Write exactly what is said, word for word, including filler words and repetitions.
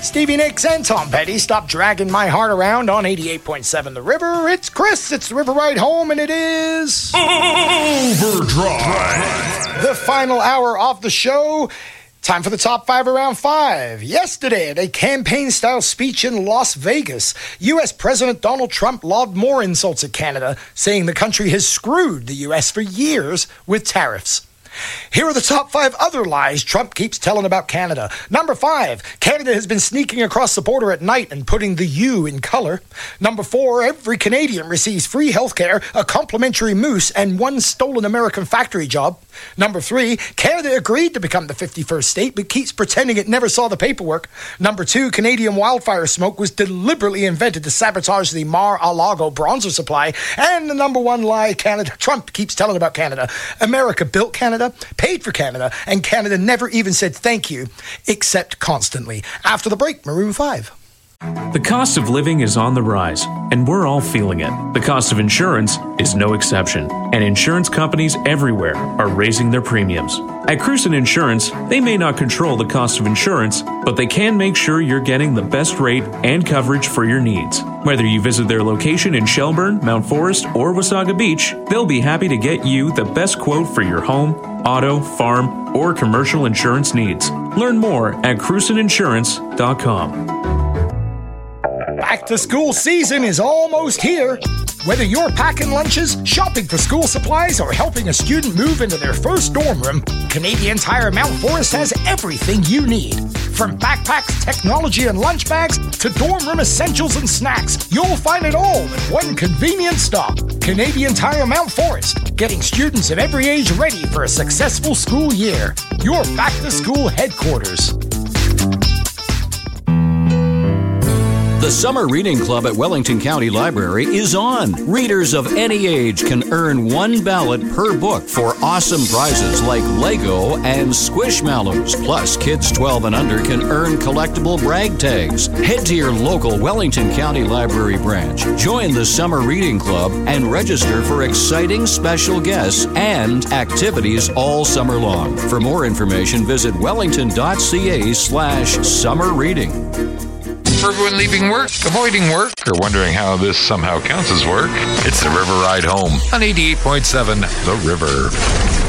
Stevie Nicks and Tom Petty, Stop Dragging My Heart Around on eighty-eight point seven The River. It's Chris, it's the River Ride Home, and it is... Overdrive! The final hour of the show. Time for the top five around five. Yesterday, at a campaign-style speech in Las Vegas, U S President Donald Trump lobbed more insults at Canada, saying the country has screwed the U S for years with tariffs. Here are the top five other lies Trump keeps telling about Canada. Number five, Canada has been sneaking across the border at night and putting the U in color. Number four, every Canadian receives free health care, a complimentary moose, and one stolen American factory job. Number three, Canada agreed to become the fifty-first state, but keeps pretending it never saw the paperwork. Number two, Canadian wildfire smoke was deliberately invented to sabotage the Mar-a-Lago bronzer supply. And the number one lie Canada Trump keeps telling about Canada. America built Canada, paid for Canada, and Canada never even said thank you, except constantly. After the break, Maroon five. The cost of living is on the rise, and we're all feeling it. The cost of insurance is no exception, and insurance companies everywhere are raising their premiums. At Cruson Insurance, they may not control the cost of insurance, but they can make sure you're getting the best rate and coverage for your needs. Whether you visit their location in Shelburne, Mount Forest, or Wasaga Beach, they'll be happy to get you the best quote for your home, auto, farm, or commercial insurance needs. Learn more at cruson insurance dot com. Back to school season is almost here. Whether you're packing lunches, shopping for school supplies, or helping a student move into their first dorm room, Canadian Tire Mount Forest has everything you need. From backpacks, technology, and lunch bags to dorm room essentials and snacks, you'll find it all in one convenient stop. Canadian Tire Mount Forest, getting students of every age ready for a successful school year. Your back-to-school headquarters. The Summer Reading Club at Wellington County Library is on. Readers of any age can earn one ballot per book for awesome prizes like Lego and Squishmallows. Plus, kids twelve and under can earn collectible brag tags. Head to your local Wellington County Library branch. Join the Summer Reading Club and register for exciting special guests and activities all summer long. For more information, visit wellington.ca slash summer reading. For everyone leaving work, avoiding work, or wondering how this somehow counts as work, it's the River Ride Home on eighty-eight point seven The River.